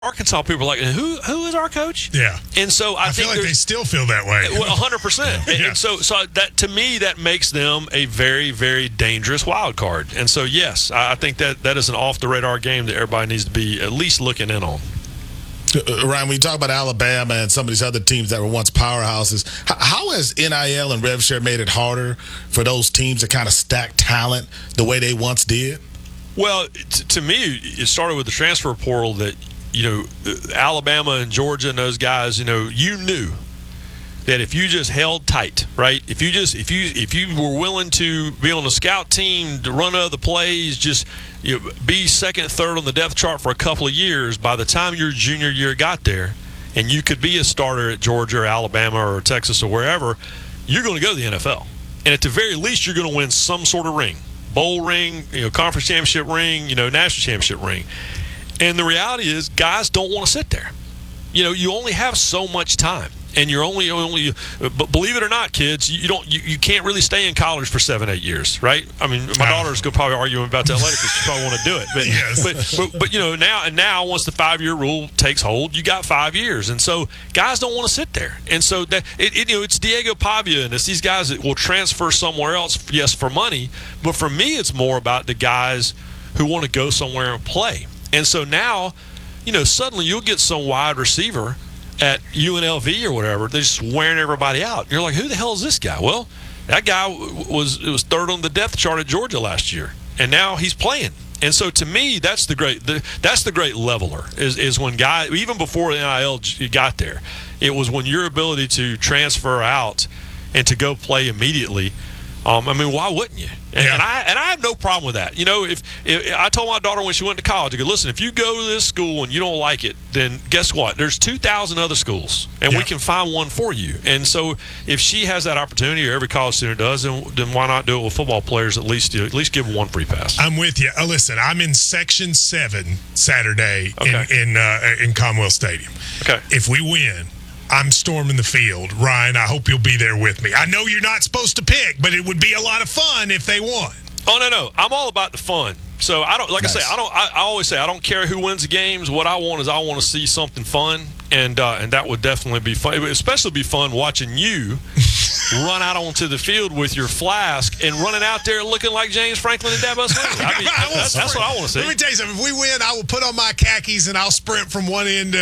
Arkansas people are like, who is our coach? Yeah. And so I think feel like they still feel that way. 100%. Yeah. And so that, to me, that makes them a very, very dangerous wild card. And so, yes, I think that is an off-the-radar game that everybody needs to be at least looking in on. Ryan, when you talk about Alabama and some of these other teams that were once powerhouses, how has NIL and rev share made it harder for those teams to kind of stack talent the way they once did? Well, to me, it started with the transfer portal that, Alabama and Georgia and those guys, you knew that if you just held tight, right? If you were willing to be on the scout team, to run other plays, just be second, third on the depth chart for a couple of years, by the time your junior year got there, and you could be a starter at Georgia or Alabama or Texas or wherever, you're going to go to the NFL. And at the very least, you're going to win some sort of ring. Bowl ring, conference championship ring, national championship ring. And the reality is, guys don't want to sit there. You only have so much time, and you're only. But believe it or not, kids, you can't really stay in college for 7-8 years, right? I mean, my daughter's gonna probably argue about that later because she probably want to do it. But yes. but now once the 5-year rule takes hold, you got 5 years, and so guys don't want to sit there, and so that it's Diego Pavia and it's these guys that will transfer somewhere else, yes, for money, but for me, it's more about the guys who want to go somewhere and play. And so now, suddenly you'll get some wide receiver at UNLV or whatever. They're just wearing everybody out. You're like, who the hell is this guy? Well, that guy was third on the depth chart at Georgia last year, and now he's playing. And so to me, that's the great leveler is when guys, even before the NIL got there, it was when your ability to transfer out and to go play immediately. Why wouldn't you? And I have no problem with that. If I told my daughter when she went to college, I go, listen, if you go to this school and you don't like it, then guess what? There's 2,000 other schools, and we can find one for you. And so if she has that opportunity, or every college student does, then why not do it with football players? At least give them one free pass. I'm with you. Listen, I'm in Section 7 Saturday in Commonwealth Stadium. Okay. If we win, I'm storming the field. Ryan, I hope you'll be there with me. I know you're not supposed to pick, but it would be a lot of fun if they won. Oh, no. I'm all about the fun. So I don't, like nice. I always say, I don't care who wins the games. What I want to see something fun. And that would definitely be fun. It would especially be fun watching you run out onto the field with your flask and running out there looking like James Franklin and Dabo Swinney. That's what I want to see. Let me tell you something. If we win, I will put on my khakis and I'll sprint from one end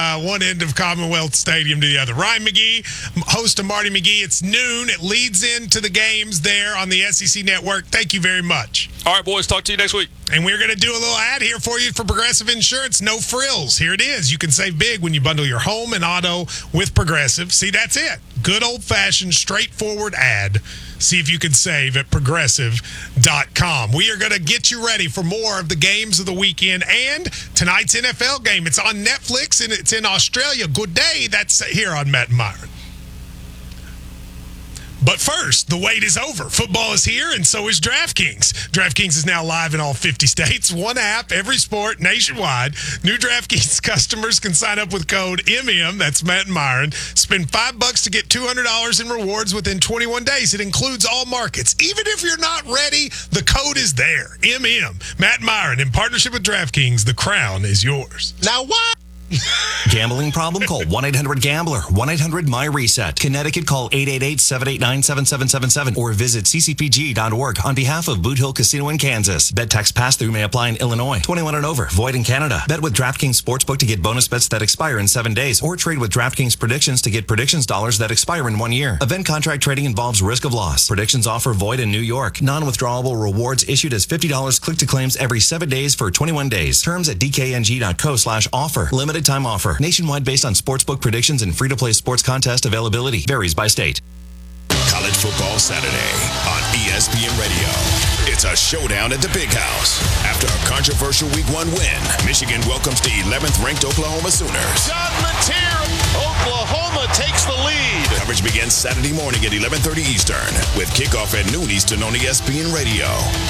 of Commonwealth Stadium to the other. Ryan McGee, host of Marty McGee. It's noon. It leads into the games there on the SEC Network. Thank you very much. All right, boys. Talk to you next week. And we're going to do a little ad here for you for Progressive Insurance. No frills. Here it is. You can save big when you bundle your home and auto with Progressive. See, that's it. Good old-fashioned, straightforward ad. See if you can save at Progressive.com. We are going to get you ready for more of the games of the weekend and tonight's NFL game. It's on Netflix, and it's in Australia. Good day. That's here on Matt and Myron. But first, the wait is over. Football is here, and so is DraftKings. DraftKings is now live in all 50 states. One app, every sport, nationwide. New DraftKings customers can sign up with code MM, that's Matt and Myron. Spend $5 to get $200 in rewards within 21 days. It includes all markets. Even if you're not ready, the code is there. MM, Matt and Myron, in partnership with DraftKings, the crown is yours. Now what? Gambling problem? Call 1-800-GAMBLER. 1-800-MY-RESET. Connecticut, call 888-789-7777 or visit ccpg.org on behalf of Boot Hill Casino in Kansas. Bet tax pass-through may apply in Illinois. 21 and over. Void in Canada. Bet with DraftKings Sportsbook to get bonus bets that expire in 7 days or trade with DraftKings Predictions to get predictions dollars that expire in 1 year. Event contract trading involves risk of loss. Predictions offer void in New York. Non-withdrawable rewards issued as $50 click to claims every 7 days for 21 days. Terms at dkng.co/offer. Limited time offer. Nationwide based on sportsbook predictions and free-to-play sports contest availability. Varies by state. College Football Saturday on ESPN Radio. It's a showdown at the Big House. After a controversial Week 1 win, Michigan welcomes the 11th-ranked Oklahoma Sooners. John Mateer, Oklahoma takes the lead. Coverage begins Saturday morning at 11:30 Eastern with kickoff at noon Eastern on ESPN Radio.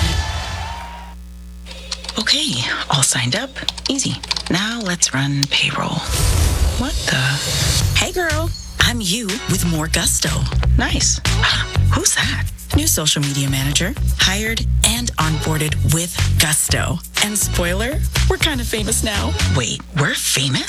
Okay, all signed up. Easy. Now let's run payroll. What the? Hey girl, I'm you with more gusto. Nice. Who's that? New social media manager, hired and onboarded with gusto. And spoiler, we're kind of famous now. Wait, we're famous?